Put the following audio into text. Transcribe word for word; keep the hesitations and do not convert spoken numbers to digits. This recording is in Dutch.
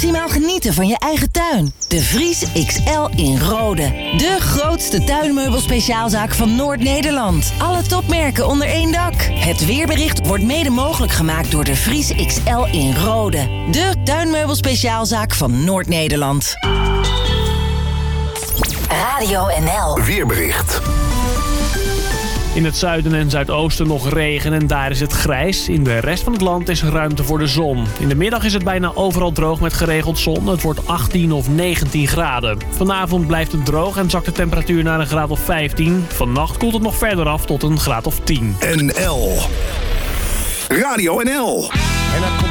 maximaal genieten van je eigen tuin. De Vries X L in Rode. De grootste tuinmeubelspeciaalzaak van Noord-Nederland. Alle topmerken onder één dak. Het weerbericht wordt mede mogelijk gemaakt door de Vries X L in Rode. De tuinmeubelspeciaalzaak van Noord-Nederland. Radio N L. Weerbericht. In het zuiden en zuidoosten nog regen en daar is het grijs. In de rest van het land is ruimte voor de zon. In de middag is het bijna overal droog met geregeld zon. Het wordt achttien of negentien graden. Vanavond blijft het droog en zakt de temperatuur naar een graad of vijftien. Vannacht koelt het nog verder af tot een graad of tien. N L. Radio N L. En dat komt